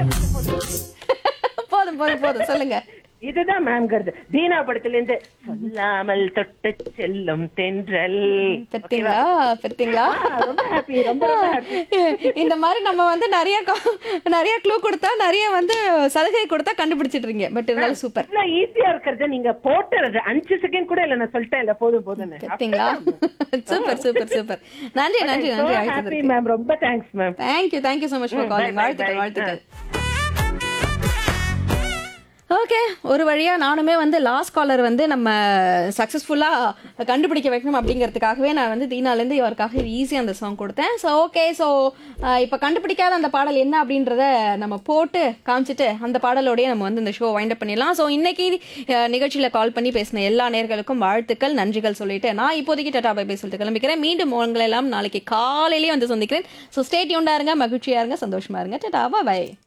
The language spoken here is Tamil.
போதும் போதும் போதும் சொல்லுங்க. இதுதான் மேம்ங்கிறது. தீனா படத்துல இருந்து சொல்லாமல் தொட்டு செல்லும் தென்றல். பெத்தீங்களா பெத்தீங்களா? ரொம்ப ஹாப்பி, ரொம்ப ரொம்ப ஹாப்பி. இந்த மாதிரி நம்ம வந்து நிறைய க்ளூ கொடுத்தா, நிறைய வந்து சலுகை கொடுத்தா கண்டுபிடிச்சிடுறீங்க. பட் இருந்தாலும் சூப்பர். ஈஸியா இருக்கிறது நீங்க போட்டுறது 5 செகண்ட் கூட இல்ல, நான் சொல்லிட்டேன் இல்ல, போதும் போதும். பெத்தீங்களா? Super super super. நன்றி நன்றி நன்றி. ஹாப்பி மேம், ரொம்ப thanks ma'am. Thank you so much for calling. வாழ்த்துக்கள் வாழ்த்துக்கள். ஓகே, ஒரு வழியா நானுமே வந்து லாஸ்ட் காலர் வந்து நம்ம சக்ஸஸ்ஃபுல்லா கண்டுபிடிக்க வைக்கணும் அப்படிங்கிறதுக்காகவே நான் வந்து தீனாலேருந்து இவருக்காக ஈஸியாக அந்த சாங் கொடுத்தேன். ஸோ ஓகே, ஸோ இப்போ கண்டுபிடிக்காத அந்த பாடல் என்ன அப்படின்றத நம்ம போட்டு காமிச்சிட்டு அந்த பாடலோடய நம்ம வந்து இந்த ஷோ வைண்ட் அப் பண்ணிடலாம். ஸோ இன்னைக்கு நிகழ்ச்சியில் கால் பண்ணி பேசின எல்லா நேர்களுக்கும் வாழ்த்துக்கள் நன்றிகள் சொல்லிட்டு நான் இப்போதைக்கு டாடா பை பை சொல்லிட்டு கிளம்பிக்கிறேன். மீண்டும் உங்களை எல்லாம் நாளைக்கு காலையிலேயே வந்து சந்திக்கிறேன். ஸோ ஸ்டே டியூன்டா இருங்க, மகிழ்ச்சியா இருங்க, சந்தோஷமா இருங்க. Tata bye.